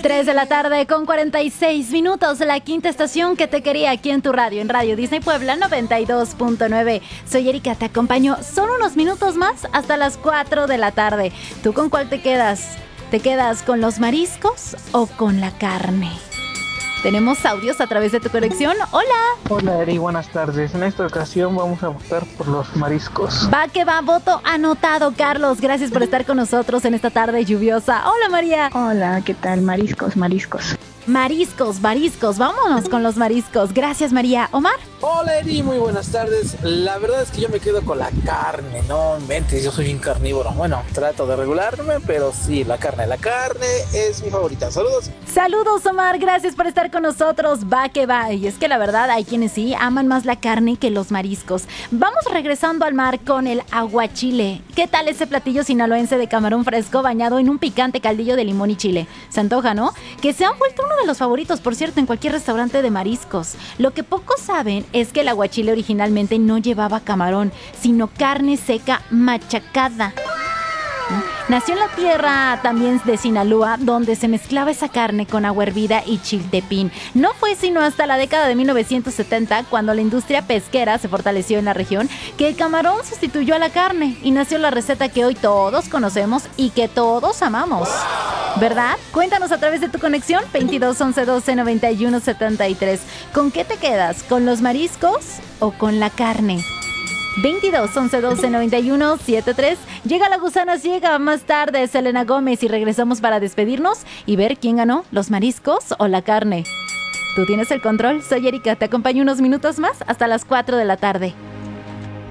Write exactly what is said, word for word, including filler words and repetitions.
tres de la tarde con cuarenta y seis minutos, la quinta estación que te quería aquí en tu radio, en Radio Disney Puebla noventa y dos punto nueve. Soy Erika, te acompaño solo unos minutos más hasta las cuatro de la tarde. ¿Tú con cuál te quedas? ¿Te quedas con los mariscos o con la carne? Tenemos audios a través de tu conexión. ¡Hola! Hola Eri, buenas tardes. En esta ocasión vamos a votar por los mariscos. Va que va, voto anotado, Carlos. Gracias por estar con nosotros en esta tarde lluviosa. Hola, María. Hola, ¿qué tal? Mariscos, mariscos. Mariscos, mariscos. Vámonos con los mariscos. Gracias, María. Omar. Hola Eri, muy buenas tardes. La verdad es que yo me quedo con la carne, no inventes, yo soy un carnívoro. Bueno, trato de regularme, pero sí, la carne, la carne es mi favorita. Saludos. Saludos, Omar, gracias por estar con nosotros. Va que va, y es que la verdad hay quienes sí aman más la carne que los mariscos. Vamos regresando al mar con el aguachile. ¿Qué tal ese platillo sinaloense de camarón fresco bañado en un picante caldillo de limón y chile? Se antoja, ¿no? Que se han vuelto uno de los favoritos, por cierto, en cualquier restaurante de mariscos. Lo que pocos saben es que el aguachile originalmente no llevaba camarón, sino carne seca machacada. Nació en la tierra también de Sinaloa, donde se mezclaba esa carne con agua hervida y chiltepín. No fue sino hasta la década de mil novecientos setenta, cuando la industria pesquera se fortaleció en la región, que el camarón sustituyó a la carne y nació la receta que hoy todos conocemos y que todos amamos. ¿Verdad? Cuéntanos a través de tu conexión veintidós once doce noventa y uno setenta y tres. ¿Con qué te quedas? ¿Con los mariscos o con la carne? veintidós once doce noventa y uno setenta y tres. Llega la gusana ciega, más tarde Selena Gómez, y regresamos para despedirnos y ver quién ganó, los mariscos o la carne. Tú tienes el control. Soy Erika, te acompaño unos minutos más hasta las cuatro de la tarde.